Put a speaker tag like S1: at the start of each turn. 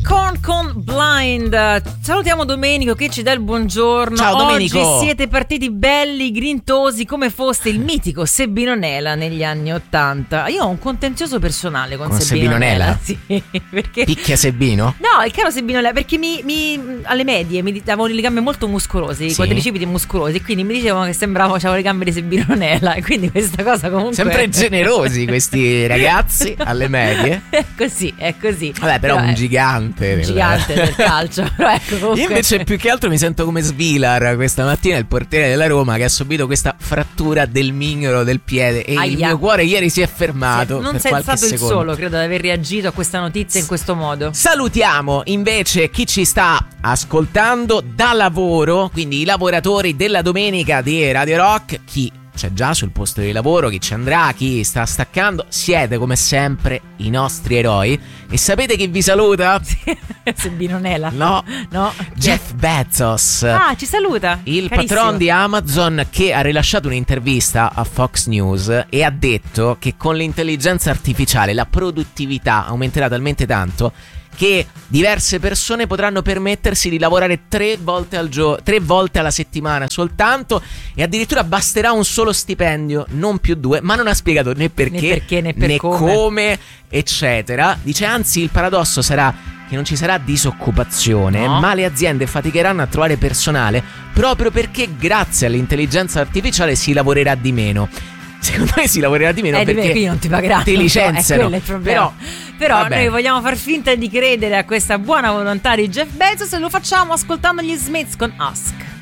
S1: Korn con Blind. Salutiamo Domenico che ci dà il buongiorno.
S2: Ciao Domenico.
S1: Oggi siete partiti belli, grintosi, come foste il mitico Sebino Nela negli anni '80. Io ho un contenzioso personale con Sebino Nela. Sì, perché
S2: picchia Sebino?
S1: No, il caro Sebino Nela, perché alle medie mi avevo le gambe molto muscolose, i quadricipiti muscolosi, quindi mi dicevano che sembravo c'avevo le gambe di Sebino Nela, e quindi questa cosa comunque
S2: sempre generosi questi ragazzi alle medie.
S1: È così.
S2: Vabbè, però un gigante
S1: del calcio. Però ecco, comunque...
S2: Io invece più che altro mi sento come Svilar questa mattina, il portiere della Roma, che ha subito questa frattura del mignolo del piede e il mio cuore ieri si è fermato.
S1: Non sei stato il solo, credo, ad aver reagito a questa notizia in questo modo.
S2: Salutiamo invece chi ci sta ascoltando da lavoro, quindi i lavoratori della domenica di Radio Rock, chi c'è già sul posto di lavoro, chi ci andrà, chi sta staccando. Siete come sempre i nostri eroi. E sapete chi vi saluta?
S1: Sebino Nela.
S2: No. Jeff Bezos.
S1: Ci saluta.
S2: Il
S1: carissimo
S2: patron di Amazon, che ha rilasciato un'intervista a Fox News e ha detto che con l'intelligenza artificiale la produttività aumenterà talmente tanto che diverse persone potranno permettersi di lavorare 3 volte alla settimana soltanto, e addirittura basterà un solo stipendio, non più 2, ma non ha spiegato né perché né come, eccetera. Dice anzi il paradosso sarà che non ci sarà disoccupazione, ma le aziende faticheranno a trovare personale proprio perché grazie all'intelligenza artificiale si lavorerà di meno. Secondo me si lavorerà di meno perché
S1: quindi non ti pagheranno,
S2: ti licenziano.
S1: È il problema. Però noi vogliamo far finta di credere a questa buona volontà di Jeff Bezos e lo facciamo ascoltando gli Smiths con Ask.